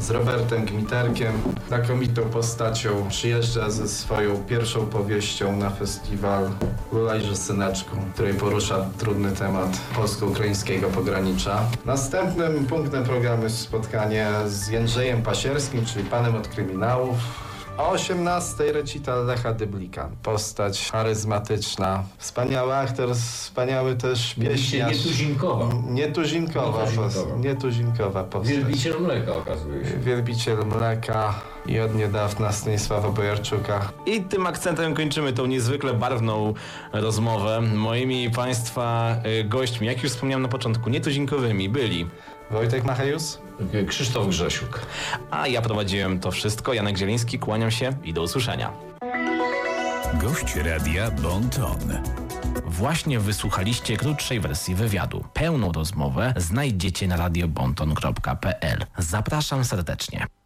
z Robertem Gmiterkiem, znakomitą postacią. Przyjeżdża ze swoją pierwszą powieścią na festiwal Lulajże Syneczku, której porusza trudny temat polsko-ukraińskiego pogranicza. Następnym punktem programu jest spotkanie z Jędrzejem Pasierskim, czyli panem od kryminałów. O 18:00 recital Lecha Dyblika. Postać charyzmatyczna, wspaniały aktor, wspaniały też pieśniarz. Nietuzinkowa postać. Wielbiciel mleka okazuje się. Wielbiciel mleka i od niedawna Stanisława Bojarczuka. I tym akcentem kończymy tą niezwykle barwną rozmowę. Moimi Państwa gośćmi, jak już wspomniałem na początku, nietuzinkowymi byli Wojtek Machajus, Krzysztof Grzesiuk. a ja prowadziłem to wszystko. Janek Zieliński, kłaniam się i do usłyszenia. Gość Radia Bon Ton. Właśnie wysłuchaliście krótszej wersji wywiadu. Pełną rozmowę znajdziecie na radiobonton.pl. Zapraszam serdecznie.